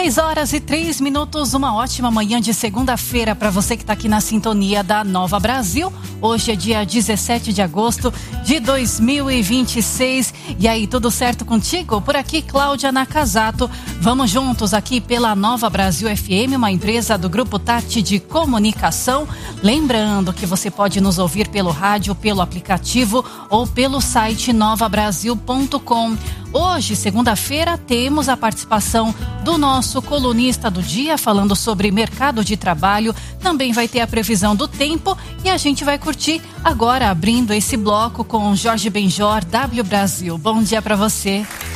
6h03, uma ótima manhã de segunda-feira para você que está aqui na sintonia da Nova Brasil. Hoje é dia 17 de agosto de 2026. E aí, tudo certo contigo? Por aqui, Cláudia Nakazato. Vamos juntos aqui pela Nova Brasil FM, uma empresa do Grupo Tati de Comunicação. Lembrando que você pode nos ouvir pelo rádio, pelo aplicativo ou pelo site novabrasil.com. Hoje, segunda-feira, temos a participação do nosso colunista do dia falando sobre mercado de trabalho. Também vai ter a previsão do tempo e a gente vai curtir agora abrindo esse bloco com Jorge Benjor, W Brasil. Bom dia para você.